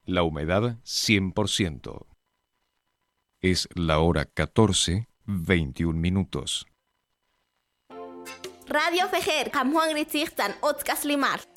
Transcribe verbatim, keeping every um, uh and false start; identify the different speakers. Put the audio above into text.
Speaker 1: La humedad cien por ciento. Es la hora catorce, veintiún minutos.
Speaker 2: Radio Fejer, Kamhuang Ritzichtan, Otzkas Limar.